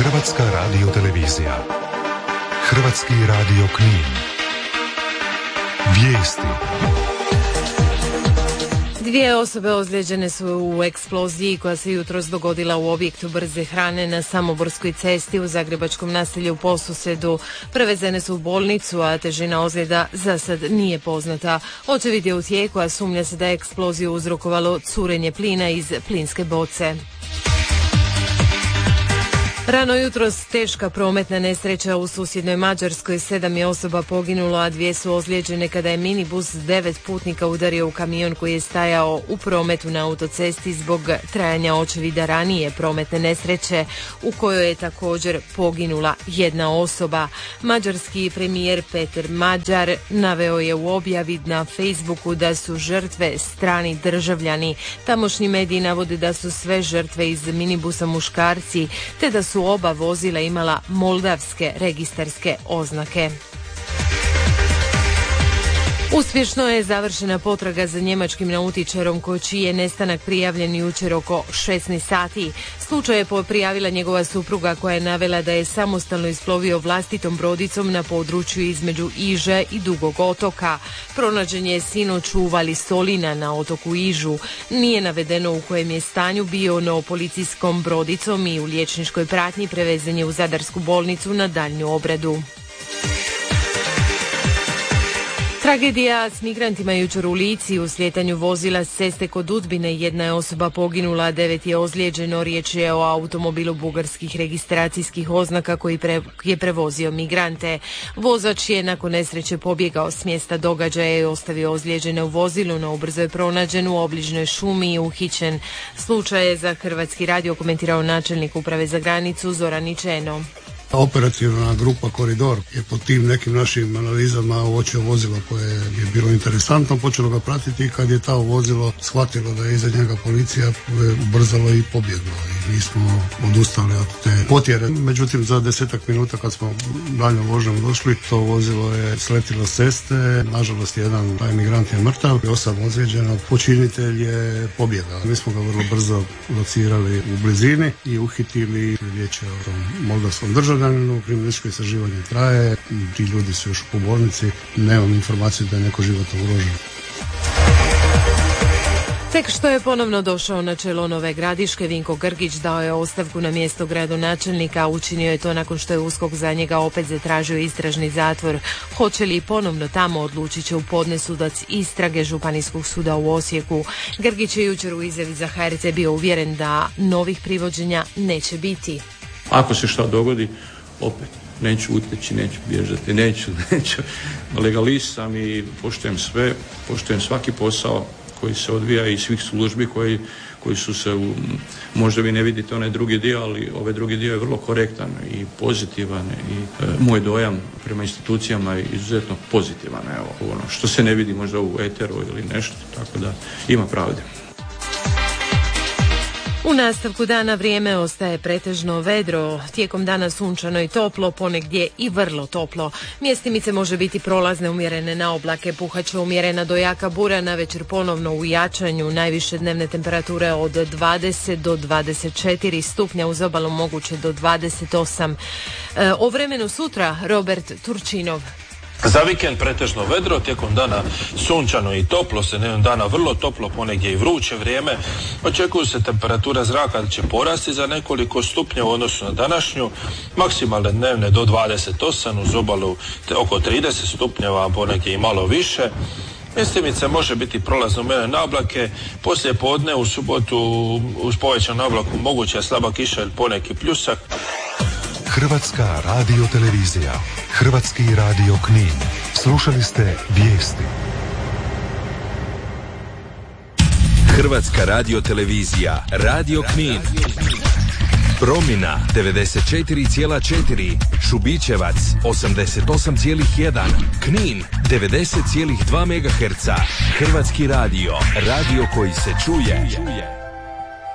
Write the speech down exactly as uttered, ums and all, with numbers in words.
Hrvatska radiotelevizija. Hrvatski radio Knin. Vijesti. Dvije osobe ozlijeđene su u eksploziji koja se jutros dogodila u objektu brze hrane na Samoborskoj cesti u zagrebačkom naselju u Podsusedu. Prevezene su u bolnicu, a težina ozljeda za sad nije poznata. Očevid je u tijeku, a sumnja se da je eksploziju uzrokovalo curenje plina iz plinske boce. Rano jutros teška prometna nesreća u susjednoj Mađarskoj. Sedam je osoba poginulo, a dvije su ozlijeđene kada je minibus s devet putnika udario u kamion koji je stajao u prometu na autocesti zbog trajanja očevida ranije prometne nesreće u kojoj je također poginula jedna osoba. Mađarski premijer Peter Mađar naveo je u objavi na Facebooku da su žrtve strani državljani. Tamošnji mediji navode da su sve žrtve iz minibusa muškarci, te da su su oba vozila imala moldavske registarske oznake. Uspješno je završena potraga za njemačkim nautičarom čiji je nestanak prijavljen jučer oko šesnaest sati. Slučaj je prijavila njegova supruga koja je navela da je samostalno isplovio vlastitom brodicom na području između Iže i Dugog otoka. Pronađen je sinoć u Vali Solina na otoku Ižu. Nije navedeno u kojem je stanju bio, no policijskom brodicom i u liječničkoj pratnji prevezen je u Zadarsku bolnicu na daljnju obradu. Tragedija s migrantima jučer u Lici. U slijetanju vozila s ceste kod Udbine jedna je osoba poginula, devet je ozlijeđeno. Riječ je o automobilu bugarskih registracijskih oznaka koji pre, je prevozio migrante. Vozač je nakon nesreće pobjegao s mjesta događaja i ostavio ozlijeđene u vozilu, no ubrzo je pronađen u obližnjoj šumi i uhićen. Slučaj je za Hrvatski radio komentirao načelnik uprave za granicu Zoran Ičeno. Operativna grupa Koridor je po tim nekim našim analizama uočio vozilo koje je bilo interesantno, počelo ga pratiti i kad je ta vozilo shvatilo da je iza njega policija, ubrzalo i pobjeglo. I mi smo odustali od te potjere. Međutim, za desetak minuta kad smo daljnjom vožnjom došli, to vozilo je sletilo s ceste. Nažalost, jedan taj migrant je mrtav, osam ozlijeđeno. Počinitelj je pobjegao. Mi smo ga vrlo brzo locirali u blizini i uhitili. Riječ je o tom moldavskom državu. Kriminalističko istraživanje traje, ti ljudi su još u bolnici, nemam informaciju da je neko životno ugrožen. Tek što je ponovno došao na čelo Nove Gradiške, Vinko Grgić dao je ostavku na mjesto gradonačelnika. Učinio je to nakon što je USKOK za njega opet zatražio istražni zatvor. Hoće li ponovno tamo, odlučit će u podne sudac istrage Županijskog suda u Osijeku. Grgić je jučer u izjavi za H R T bio uvjeren da novih privođenja neće biti. Ako se šta dogodi, opet, neću uteći, neću bježati, neću, neću. Legalist sam i poštujem sve, poštujem svaki posao koji se odvija i svih službi koji, koji su se, u, možda vi ne vidite onaj drugi dio, ali ovaj drugi dio je vrlo korektan i pozitivan i e, moj dojam prema institucijama je izuzetno pozitivan. Evo, ono, što se ne vidi možda u eteru ili nešto, tako da ima pravde. U nastavku dana vrijeme ostaje pretežno vedro, tijekom dana sunčano i toplo, ponegdje i vrlo toplo. Mjestimice može biti prolazne, umjerene na oblake, puhaće umjerena do jaka bura, navečer ponovno u jačanju, najviše dnevne temperature od dvadeset do dvadeset četiri stupnja, uz obalu moguće do dvadeset osam. E, o vremenu sutra Robert Turčinov. Za vikend pretežno vedro, tijekom dana sunčano i toplo, sredinom dana vrlo toplo, ponegdje i vruće vrijeme. Očekuju se temperatura zraka da će porasti za nekoliko stupnja u odnosu na današnju, maksimalne dnevne do dvadeset osam, uz obalu te oko trideset stupnjeva, ponegdje i malo više. Mjestimice može biti prolazno umjerene na oblake, poslije podne u subotu uz povećan oblaku moguća slaba kiša ili poneki pljusak. Hrvatska radiotelevizija, Hrvatski radio Knin. Slušali ste vijesti. Hrvatska radiotelevizija, Radio Knin. Promjena devedeset četiri zarez četiri, Šubićevac osamdeset osam zarez jedan, Knin devedeset zarez dva megaherca. Hrvatski radio, radio koji se čuje.